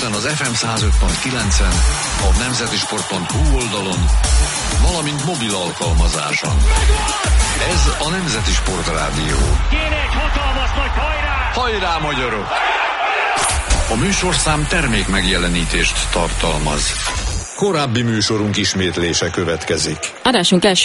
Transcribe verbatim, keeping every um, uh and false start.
interneten az ef em száz öt pont kilencen, a nemzetisport pont hu oldalon, valamint mobil alkalmazáson. Ez a Nemzeti Sport Rádió. Kéne egy hatalmas nagy hajrá! Hajrá, magyarok! A műsorszám termék megjelenítést tartalmaz. Korábbi műsorunk ismétlése következik. Adásunk első